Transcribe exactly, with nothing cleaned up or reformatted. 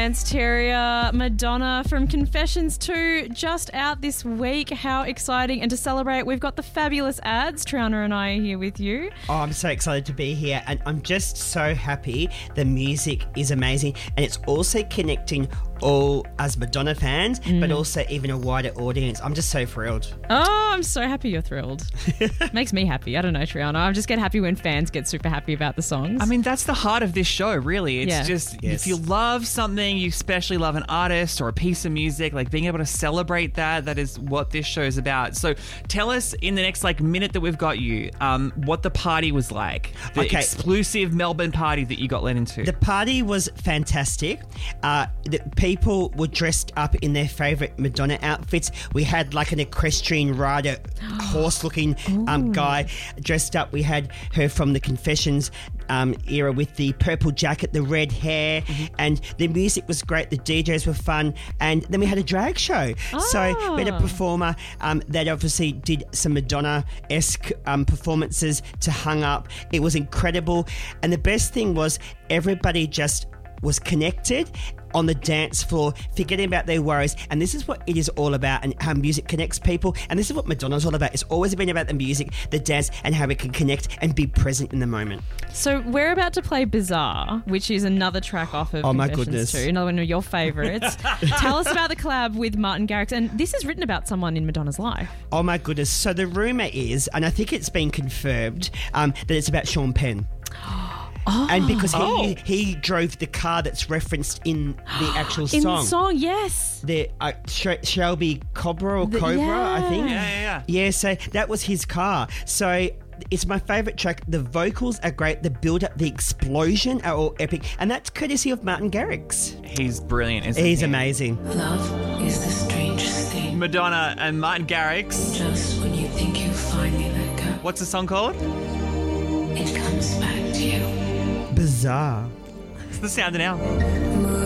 Dance Terrier, Madonna from Confessions two, just out this week. How exciting. And to celebrate, we've got the fabulous ads. Triana and I are here with you. Oh, I'm so excited to be here, and I'm just so happy. The music is amazing, and it's also connecting all as Madonna fans, mm. but also even a wider audience. I'm just so thrilled. Oh, I'm so happy you're thrilled. Makes me happy. I don't know, Triana. I just get happy when fans get super happy about the songs. I mean, that's the heart of this show, really. It's yeah. just, yes. if you love something, you especially love an artist or a piece of music, like being able to celebrate that, that is what this show is about. So tell us in the next like minute that we've got you, um, what the party was like. The okay. exclusive Melbourne party that you got let into. The party was fantastic. Uh, the people were dressed up in their favourite Madonna outfits. We had like an equestrian rider, horse-looking um, guy dressed up. We had her from the Confessions um, era with the purple jacket, the red hair, mm-hmm. and the music was great. The D Js were fun, and then we had a drag show. Oh. So we had a performer um, that obviously did some Madonna-esque um, performances to Hung Up. It was incredible, and the best thing was everybody just was connected on the dance floor, forgetting about their worries. And this is what it is all about, and how music connects people. And this is what Madonna's all about. It's always been about the music, the dance, and how we can connect and be present in the moment. So we're about to play Bizarre, which is another track off of Oh my Confessions goodness. two, another one of your favourites. Tell us about the collab with Martin Garrix. And this is written about someone in Madonna's life. Oh my goodness. So the rumour is, and I think it's been confirmed, um, that it's about Sean Penn. Oh. And because he, Oh. he drove the car that's referenced in the actual In song. the song, yes. The uh, Sh- Shelby Cobra or The- Cobra, yeah. I think. Yeah, yeah, yeah. Yeah, so that was his car. So it's my favourite track. The vocals are great. The build-up, the explosion are all epic. And that's courtesy of Martin Garrix. He's brilliant, isn't He's he? amazing. Love is the strangest thing. Madonna and Martin Garrix. Just when you think you finally let go, What's the song called? it comes back to you. Bizarre. It's the sound now. Move